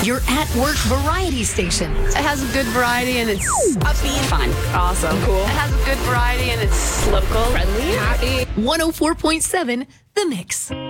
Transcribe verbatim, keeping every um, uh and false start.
Your at-work variety station. It has a good variety and it's upbeat, fun, awesome, cool. It has a good variety and it's local, friendly, happy. one oh four point seven The Mix.